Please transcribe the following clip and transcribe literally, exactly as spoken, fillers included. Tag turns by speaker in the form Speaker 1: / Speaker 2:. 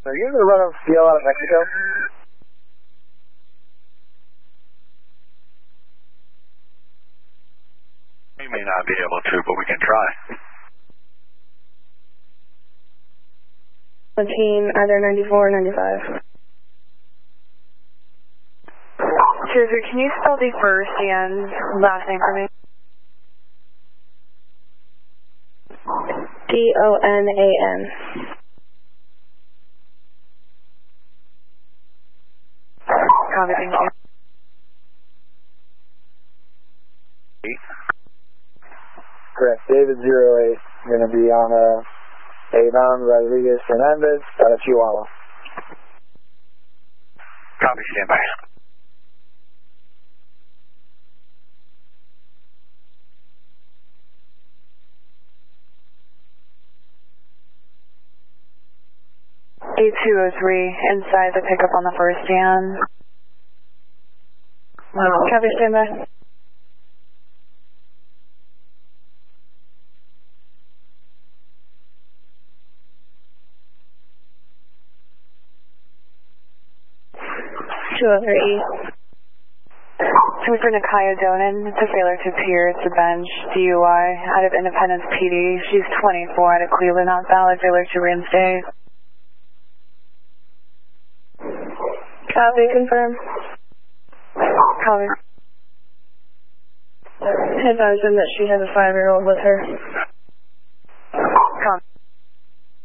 Speaker 1: Are you going to run a field out of Mexico?
Speaker 2: We may not be able to, but we can try.
Speaker 3: seventeen, either ninety-four or ninety-five.
Speaker 4: Cruiser, can you spell the first and last name for me?
Speaker 3: D O N A N.
Speaker 4: Copy, thank you.
Speaker 1: Correct. David zero eight. Going to be on a Avon Rodriguez Fernandez out of Chihuahua.
Speaker 2: Copy, stand by.
Speaker 4: eight two oh three, inside the pickup on the first stand.
Speaker 3: Wow. Copy, stand by. two oh three.
Speaker 4: Can we for Nakaya Donan? It's a failure to appear. It's a bench. D U I out of Independence P D. She's twenty-four out of Cleveland. Not valid. Failure to reinstate.
Speaker 3: Copy, confirm.
Speaker 4: Copy.
Speaker 3: Advise them that she has a five-year-old with her.